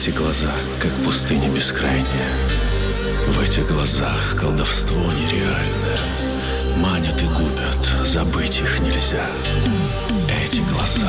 Эти глаза, как пустыня бескрайняя. В этих глазах колдовство нереальное. Манят и губят, забыть их нельзя.